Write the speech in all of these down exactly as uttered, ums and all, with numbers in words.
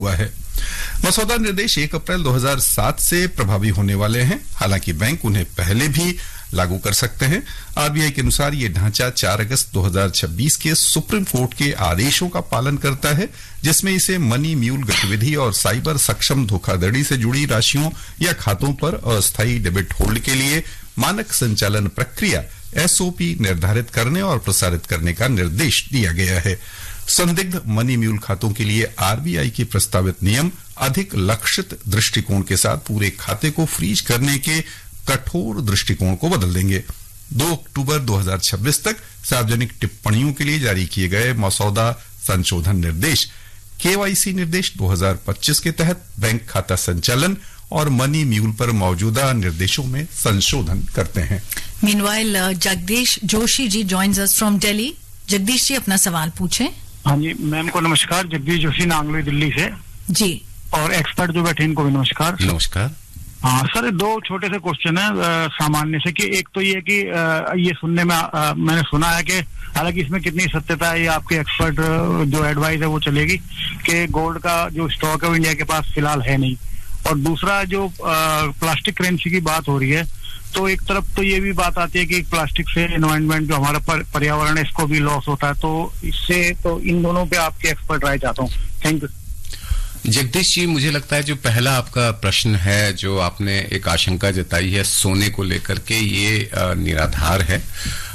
हुआ है। मसौदा निर्देश एक अप्रैल दो हज़ार सात से प्रभावी होने वाले हैं। हालांकि बैंक उन्हें पहले भी लागू कर सकते हैं। आरबीआई के अनुसार ये ढांचा चार अगस्त दो हज़ार छब्बीस के सुप्रीम कोर्ट के आदेशों का पालन करता है, जिसमें इसे मनी म्यूल गतिविधि और साइबर सक्षम धोखाधड़ी से जुड़ी राशियों या खातों पर अस्थायी डेबिट होल्ड के लिए मानक संचालन प्रक्रिया एसओपी निर्धारित करने और प्रसारित करने का निर्देश दिया गया है। संदिग्ध मनी म्यूल खातों के लिए आरबीआई के प्रस्तावित नियम अधिक लक्षित दृष्टिकोण के साथ पूरे खाते को फ्रीज करने के कठोर दृष्टिकोण को बदल देंगे। दो अक्टूबर दो हज़ार छब्बीस तक सार्वजनिक टिप्पणियों के लिए जारी किए गए मसौदा संशोधन निर्देश केवाईसी निर्देश दो हज़ार पच्चीस के तहत बैंक खाता संचालन और मनी म्यूल पर मौजूदा निर्देशों में संशोधन करते हैं। Meanwhile, uh, Jagdish Joshi ji joins us from Delhi. Jagdish ji अपना सवाल पूछें। हाँ जी, मैम को नमस्कार। जगदीश जोशी नांगलोई दिल्ली से जी, और एक्सपर्ट जो बैठे इनको भी नमस्कार। नमस्कार। हाँ सर, दो छोटे से क्वेश्चन है सामान्य से कि एक तो ये कि आ, ये सुनने में आ, मैंने सुना है कि हालांकि इसमें कितनी सत्यता है ये आपके एक्सपर्ट जो एडवाइस है वो चलेगी कि गोल्ड का जो स्टॉक है वो इंडिया के पास फिलहाल है नहीं। और दूसरा जो आ, प्लास्टिक करेंसी की बात हो रही है, तो एक तरफ तो ये भी बात आती है कि प्लास्टिक से एनवायरनमेंट जो हमारा पर्यावरण है इसको भी लॉस होता है, तो इससे तो इन दोनों पे आपके एक्सपर्ट राय चाहता हूँ। Thank you. जगदीश जी, मुझे लगता है जो पहला आपका प्रश्न है, जो आपने एक आशंका जताई है सोने को लेकर के, ये निराधार है।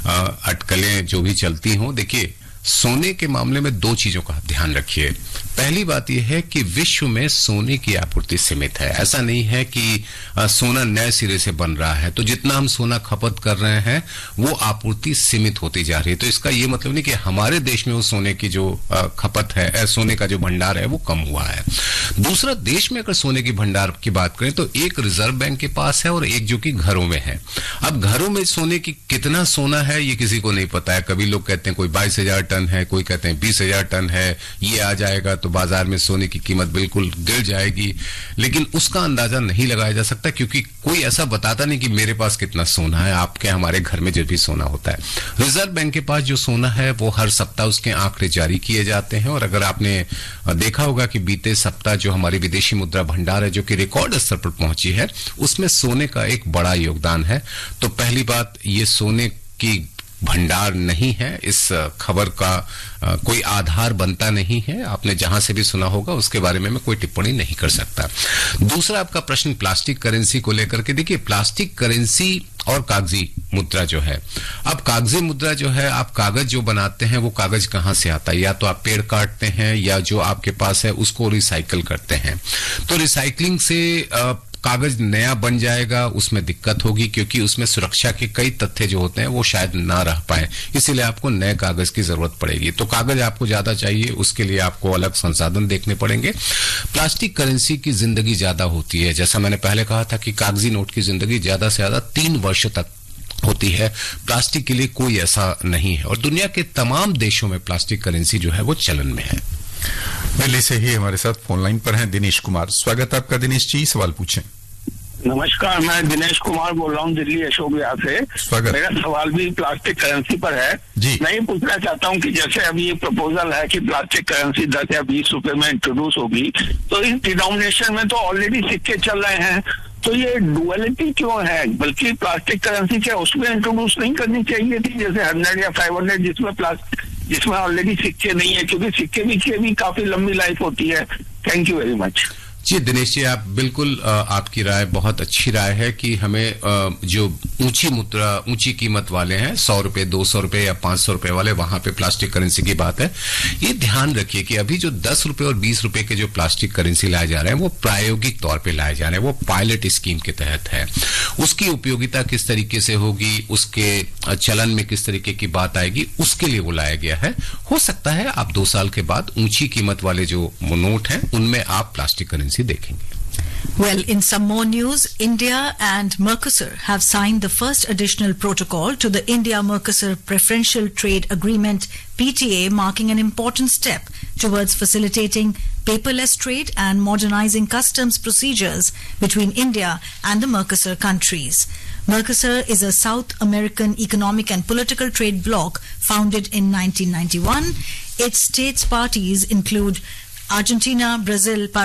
अटकलें जो भी चलती हों, देखिए सोने के मामले में दो चीजों का ध्यान रखिए। पहली बात यह है कि विश्व में सोने की आपूर्ति सीमित है। ऐसा नहीं है कि सोना नए सिरे से बन रहा है, तो जितना हम सोना खपत कर रहे हैं वो आपूर्ति सीमित होती जा रही है। तो इसका ये मतलब नहीं कि हमारे देश में वो सोने की जो खपत है, सोने का जो भंडार है वो कम हुआ है। दूसरा, देश में अगर सोने की भंडार की बात करें तो एक रिजर्व बैंक के पास है और एक जो कि घरों में है। अब घरों में सोने की कितना सोना है ये किसी को नहीं पता है। कभी लोग कहते हैं कोई बाईस हजार टन है, कोई कहते हैं बीस हजार टन है, ये आ जाएगा तो बाजार में सोने की कीमत बिल्कुल गिर जाएगी। लेकिन उसका अंदाजा नहीं लगाया जा सकता क्योंकि कोई ऐसा बताता नहीं कि मेरे पास कितना सोना है। आपके हमारे घर में जो भी सोना होता है, रिजर्व बैंक के पास जो सोना है वो हर सप्ताह उसके आंकड़े जारी किए जाते हैं। और अगर आपने देखा होगा कि बीते सप्ताह जो हमारी विदेशी मुद्रा भंडार है जो कि रिकॉर्ड स्तर पर पहुंची है, उसमें सोने का एक बड़ा योगदान है। तो पहली बात, ये सोने की भंडार नहीं है, इस खबर का आ, कोई आधार बनता नहीं है। आपने जहां से भी सुना होगा उसके बारे में मैं कोई टिप्पणी नहीं कर सकता। दूसरा आपका प्रश्न प्लास्टिक करेंसी को लेकर के, देखिए प्लास्टिक करेंसी और कागजी मुद्रा जो है, अब कागजी मुद्रा जो है, आप कागज जो बनाते हैं वो कागज कहां से आता है? या तो आप पेड़ काटते हैं या जो आपके पास है उसको रिसाइकल करते हैं। तो रिसाइकलिंग से आ, कागज नया बन जाएगा, उसमें दिक्कत होगी क्योंकि उसमें सुरक्षा के कई तथ्य जो होते हैं वो शायद ना रह पाए, इसीलिए आपको नए कागज की जरूरत पड़ेगी। तो कागज आपको ज्यादा चाहिए, उसके लिए आपको अलग संसाधन देखने पड़ेंगे। प्लास्टिक करेंसी की जिंदगी ज्यादा होती है, जैसा मैंने पहले कहा था कि कागजी नोट की जिंदगी ज्यादा से ज्यादा तीन वर्ष तक होती है। प्लास्टिक के लिए कोई ऐसा नहीं है और दुनिया के तमाम देशों में प्लास्टिक करेंसी जो है वो चलन में है। दिल्ली से ही हमारे साथ फोन लाइन पर हैं दिनेश कुमार। स्वागत है आपका दिनेश जी, सवाल पूछें। नमस्कार, मैं दिनेश कुमार बोल रहा हूँ दिल्ली अशोक विहार से। स्वागत। मेरा सवाल भी प्लास्टिक करेंसी पर है जी। मैं ये पूछना चाहता हूँ कि जैसे अभी ये प्रपोजल है कि प्लास्टिक करेंसी दस या बीस रुपए में इंट्रोड्यूस होगी, तो इस डिनोमिनेशन में तो ऑलरेडी सिक्के चल रहे हैं, तो ये डुअलिटी क्यों है? बल्कि प्लास्टिक करेंसी क्या उसमें इंट्रोड्यूस नहीं करनी चाहिए थी, जैसे हंड्रेड या फाइव हंड्रेड जिसमें प्लास्टिक जिसमें ऑलरेडी सिक्के नहीं है, क्योंकि सिक्के भी के भी काफी लंबी लाइफ होती है। Thank you very much. जी दिनेश जी, आप बिल्कुल, आपकी राय बहुत अच्छी राय है कि हमें जो ऊंची मुद्रा ऊंची कीमत वाले हैं, सौ रुपए दो सौ रुपए या पांच सौ रुपए वाले, वहां पे प्लास्टिक करेंसी की बात है। ये ध्यान रखिए कि अभी जो दस रुपए और बीस रुपए के जो प्लास्टिक करेंसी लाए जा रहे हैं वो प्रायोगिक तौर पे लाए जा रहे हैं, वो पायलट स्कीम के तहत है। उसकी उपयोगिता किस तरीके से होगी, उसके चलन में किस तरीके की बात आएगी, उसके लिए वो लाया गया है। हो सकता है आप दो साल के बाद ऊंची कीमत वाले जो नोट हैं उनमें आप प्लास्टिक करेंसी देखेंगे। Well, in some more news, India and Mercosur have signed the first additional protocol to the India-Mercosur Preferential Trade Agreement P T A, marking an important step towards facilitating paperless trade and modernizing customs procedures between India and the Mercosur countries. Mercosur is a South American economic and political trade bloc founded in nineteen ninety-one. Its states parties include Argentina, Brazil, Paraguay,